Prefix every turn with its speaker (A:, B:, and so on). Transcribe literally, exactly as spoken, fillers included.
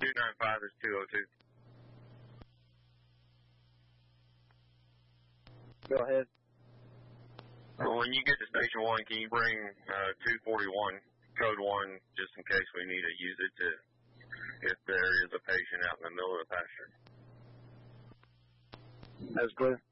A: two nine five is two oh two.
B: Go ahead.
A: Well, when you get to Station one, can you bring uh, two forty-one, code one, just in case we need to use it to, if there is a patient out in the middle of the pasture?
B: That's clear.